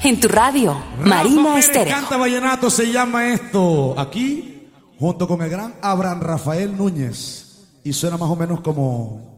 En tu radio, Marina Estéreo. Canta vallenato, se llama esto. Aquí, junto con el gran Abraham Rafael Núñez. Y suena más o menos como...